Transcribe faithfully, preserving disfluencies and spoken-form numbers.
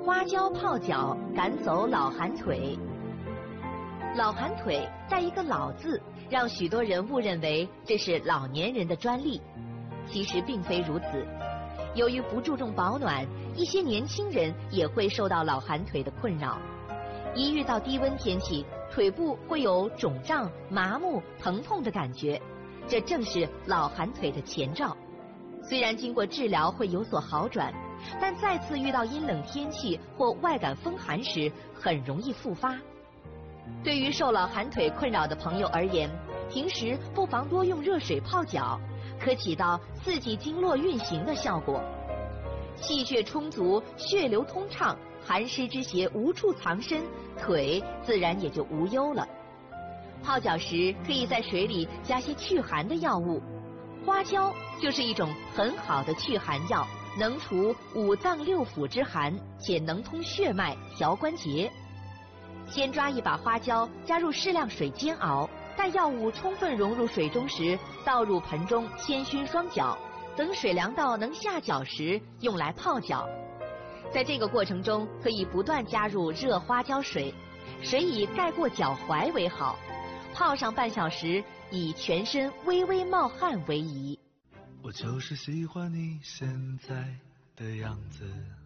花椒泡脚赶走老寒腿。老寒腿带一个老字，让许多人误认为这是老年人的专利，其实并非如此。由于不注重保暖，一些年轻人也会受到老寒腿的困扰。一遇到低温天气，腿部会有肿胀、麻木、疼痛的感觉，这正是老寒腿的前兆。虽然经过治疗会有所好转，但再次遇到阴冷天气或外感风寒时，很容易复发。对于受老寒腿困扰的朋友而言，平时不妨多用热水泡脚，可起到刺激经络运行的效果。气血充足，血流通畅，寒湿之邪无处藏身，腿自然也就无忧了。泡脚时可以在水里加些祛寒的药物，花椒就是一种很好的祛寒药，能除五脏六腑之寒，且能通血脉，调关节。先抓一把花椒，加入适量水煎熬，待药物充分融入水中时，倒入盆中先熏双脚，等水凉到能下脚时，用来泡脚。在这个过程中，可以不断加入热花椒水，水以盖过脚踝为好。泡上半小时，以全身微微冒汗为宜。 我就是喜欢你现在的样子。